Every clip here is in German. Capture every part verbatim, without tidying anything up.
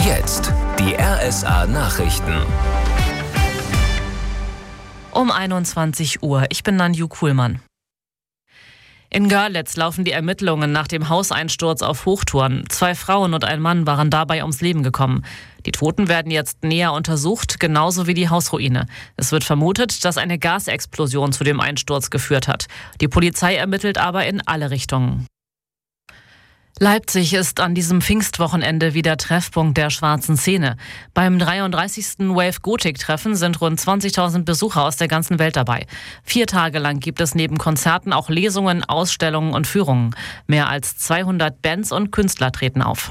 Jetzt die R S A-Nachrichten. Um einundzwanzig Uhr. Ich bin Nanju Kuhlmann. In Görlitz laufen die Ermittlungen nach dem Hauseinsturz auf Hochtouren. Zwei Frauen und ein Mann waren dabei ums Leben gekommen. Die Toten werden jetzt näher untersucht, genauso wie die Hausruine. Es wird vermutet, dass eine Gasexplosion zu dem Einsturz geführt hat. Die Polizei ermittelt aber in alle Richtungen. Leipzig ist an diesem Pfingstwochenende wieder Treffpunkt der schwarzen Szene. Beim dreiunddreißigsten Wave Gothic-Treffen sind rund zwanzigtausend Besucher aus der ganzen Welt dabei. Vier Tage lang gibt es neben Konzerten auch Lesungen, Ausstellungen und Führungen. Mehr als zweihundert Bands und Künstler treten auf.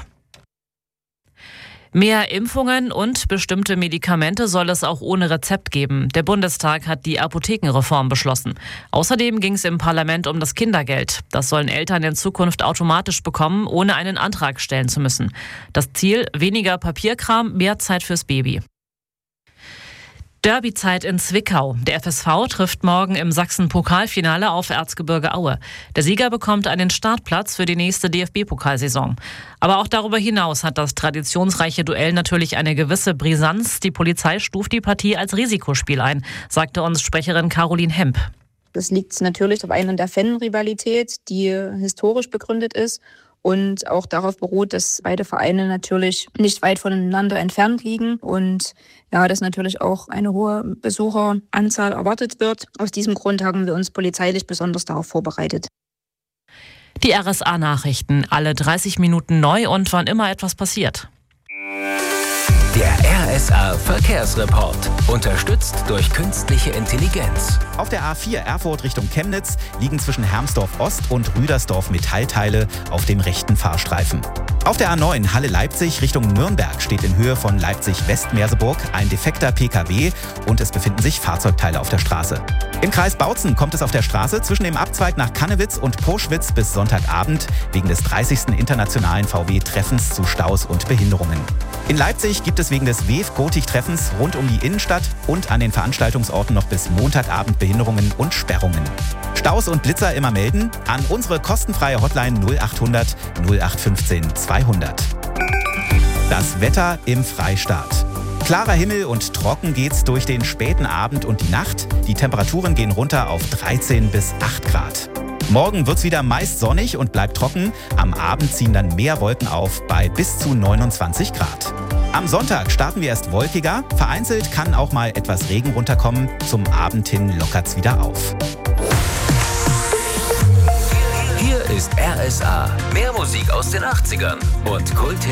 Mehr Impfungen und bestimmte Medikamente soll es auch ohne Rezept geben. Der Bundestag hat die Apothekenreform beschlossen. Außerdem ging es im Parlament um das Kindergeld. Das sollen Eltern in Zukunft automatisch bekommen, ohne einen Antrag stellen zu müssen. Das Ziel: weniger Papierkram, mehr Zeit fürs Baby. Derbyzeit in Zwickau. Der F S V trifft morgen im Sachsen-Pokalfinale auf Erzgebirge Aue. Der Sieger bekommt einen Startplatz für die nächste D F B-Pokalsaison. Aber auch darüber hinaus hat das traditionsreiche Duell natürlich eine gewisse Brisanz. Die Polizei stuft die Partie als Risikospiel ein, sagte uns Sprecherin Caroline Hemp. Das liegt natürlich zum einen an der Fan-Rivalität, die historisch begründet ist. Und auch darauf beruht, dass beide Vereine natürlich nicht weit voneinander entfernt liegen und ja, dass natürlich auch eine hohe Besucheranzahl erwartet wird. Aus diesem Grund haben wir uns polizeilich besonders darauf vorbereitet. Die R S A-Nachrichten, alle dreißig Minuten neu und wann immer etwas passiert. Der R S A-Verkehrsreport, unterstützt durch künstliche Intelligenz. Auf der A vier Erfurt Richtung Chemnitz liegen zwischen Hermsdorf Ost und Rüdersdorf Metallteile auf dem rechten Fahrstreifen. Auf der A neun Halle-Leipzig Richtung Nürnberg steht in Höhe von Leipzig-West-Merseburg ein defekter P K W und es befinden sich Fahrzeugteile auf der Straße. Im Kreis Bautzen kommt es auf der Straße zwischen dem Abzweig nach Kannewitz und Poschwitz bis Sonntagabend wegen des dreißigsten internationalen V W-Treffens zu Staus und Behinderungen. In Leipzig gibt es wegen des W E F-Gothic-Treffens rund um die Innenstadt und an den Veranstaltungsorten noch bis Montagabend Behinderungen und Sperrungen. Staus und Blitzer immer melden an unsere kostenfreie Hotline null achthundert null acht fünfzehn zweihundert. Das Wetter im Freistaat. Klarer Himmel und trocken geht's durch den späten Abend und die Nacht. Die Temperaturen gehen runter auf dreizehn bis acht Grad. Morgen wird's wieder meist sonnig und bleibt trocken. Am Abend ziehen dann mehr Wolken auf bei bis zu neunundzwanzig Grad. Am Sonntag starten wir erst wolkiger. Vereinzelt kann auch mal etwas Regen runterkommen. Zum Abend hin lockert's wieder auf. Hier ist R S A. Mehr Musik aus den achtzigern und Kult